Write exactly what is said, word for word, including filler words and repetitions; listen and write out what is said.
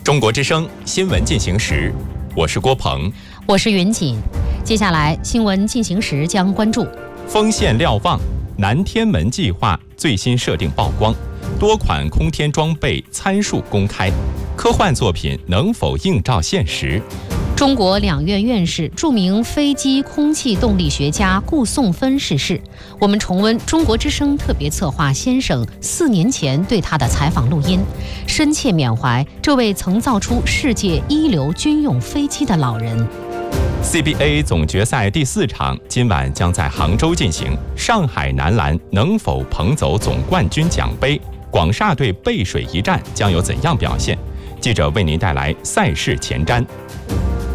中国之声新闻进行时，我是郭鹏， 我是云锦。接下来新闻进行时将关注： 锋线瞭望，南天门计划最新设定曝光，多款空天装备参数公开，科幻作品能否映照现实？ 中国两院院士、著名飞机空气动力学家顾颂芬逝世。我们重温中国之声特别策划先生四年前对他的采访录音，深切缅怀这位曾造出世界一流军用飞机的老人。 C B A 总决赛第四场今晚将在杭州进行，上海男篮能否捧走总冠军奖杯？广厦队背水一战将有怎样表现？记者为您带来赛事前瞻。